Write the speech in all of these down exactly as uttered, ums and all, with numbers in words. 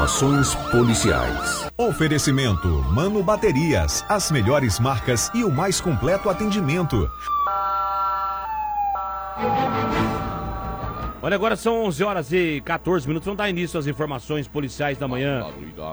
Informações policiais. Oferecimento Mano Baterias, as melhores marcas e o mais completo atendimento. Olha, agora são onze horas e quatorze minutos. Vamos dar início às informações policiais da manhã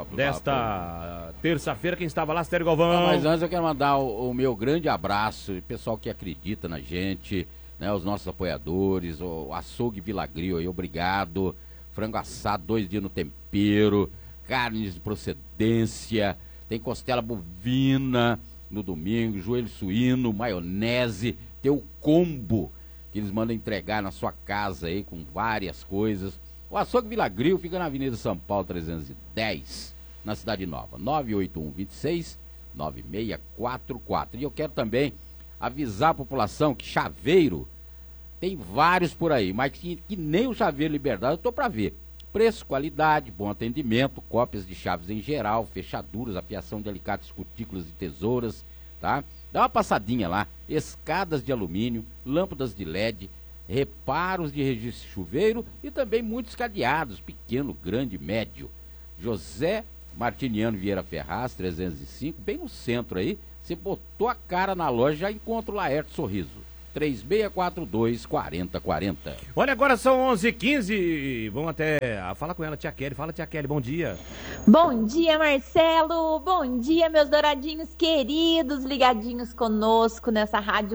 desta terça-feira. Quem estava lá, Stério Galvão. Não, mas antes eu quero mandar o, o meu grande abraço, o pessoal que acredita na gente, né, os nossos apoiadores, o Açougue Vilagril aí, obrigado. Frango assado, dois dias no tempero, carnes de procedência, tem costela bovina no domingo, joelho suíno, maionese, tem o combo que eles mandam entregar na sua casa aí com várias coisas. O Açougue Vilagril fica na Avenida São Paulo trezentos e dez, na Cidade Nova, nove oito um, dois seis, nove seis quatro quatro. E eu quero também avisar a população que chaveiro tem vários por aí, mas que, que nem o Chaveiro Liberdade eu tô para ver. Preço, qualidade, bom atendimento, cópias de chaves em geral, fechaduras, afiação de alicates, cutículas e tesouras, tá? Dá uma passadinha lá, escadas de alumínio, lâmpadas de L E D, reparos de registro de chuveiro e também muitos cadeados, pequeno, grande, médio. José Martiniano Vieira Ferraz, trezentos e cinco, bem no centro aí, você botou a cara na loja, já encontra o Laerto Sorriso. três seis quatro dois, quatro zero quatro zero. Olha, agora são onze e quinze. Vamos até fala com ela, tia Kelly. Fala, tia Kelly, bom dia. Bom dia, Marcelo. Bom dia, meus douradinhos queridos, ligadinhos conosco nessa rádio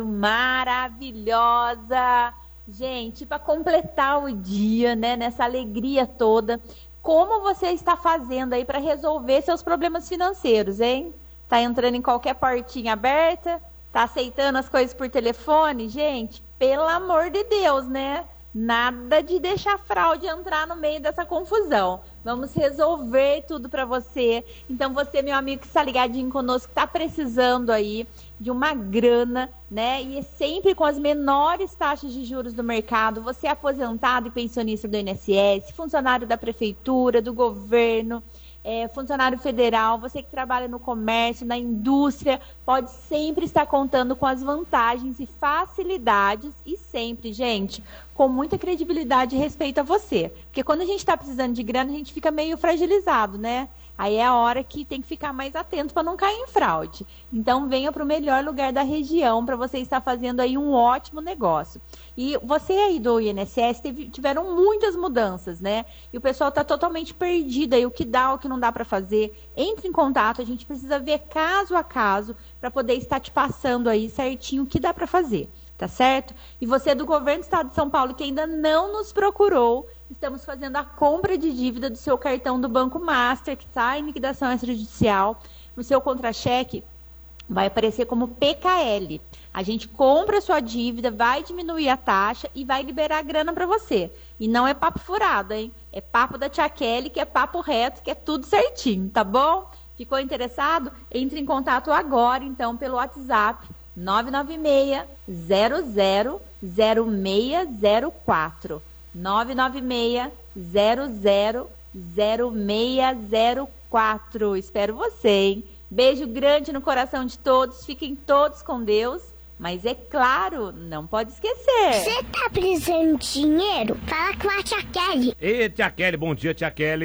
maravilhosa. Gente, para completar o dia, né, nessa alegria toda, como você está fazendo aí para resolver seus problemas financeiros, hein? Tá entrando em qualquer portinha aberta? Tá aceitando as coisas por telefone? Gente, pelo amor de Deus, né? Nada de deixar fraude entrar no meio dessa confusão. Vamos resolver tudo para você. Então você, meu amigo que está ligadinho conosco, está precisando aí de uma grana, né? E sempre com as menores taxas de juros do mercado. Você é aposentado e pensionista do I N S S, funcionário da prefeitura, do governo, É, funcionário federal, você que trabalha no comércio, na indústria, pode sempre estar contando com as vantagens e facilidades e sempre, gente, com muita credibilidade e respeito a você. Porque quando a gente está precisando de grana, a gente fica meio fragilizado, né? Aí é a hora que tem que ficar mais atento para não cair em fraude. Então venha para o melhor lugar da região para você estar fazendo aí um ótimo negócio. E você aí do I N S S teve, tiveram muitas mudanças, né? E o pessoal está totalmente perdido aí, o que dá, o que não dá para fazer. Entre em contato, a gente precisa ver caso a caso para poder estar te passando aí certinho o que dá para fazer. Tá certo? E você do governo do estado de São Paulo que ainda não nos procurou, estamos fazendo a compra de dívida do seu cartão do Banco Master, que está em liquidação extrajudicial. No seu contra-cheque vai aparecer como P K L. A gente compra a sua dívida, vai diminuir a taxa e vai liberar a grana para você. E não é papo furado, hein? É papo da tia Kelly, que é papo reto, que é tudo certinho, tá bom? Ficou interessado? Entre em contato agora, então, pelo WhatsApp nove nove seis, zero zero, zero seis zero quatro. nove nove seis, zero zero, zero seis zero quatro. Espero você, hein? Beijo grande no coração de todos. Fiquem todos com Deus. Mas é claro, não pode esquecer. Você tá precisando de dinheiro? Fala com a tia Kelly. Ei, tia Kelly, bom dia, tia Kelly.